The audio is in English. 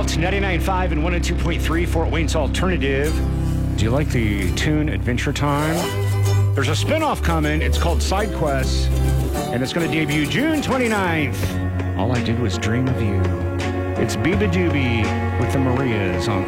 Alt 99.5 and 102.3 Fort Wayne's Alternative. Do you like the tune Adventure Time? There's a spinoff coming. It's called Side Quest, and it's going to debut June 29th. All I did was dream of you. It's Biba Doobie with the Marias on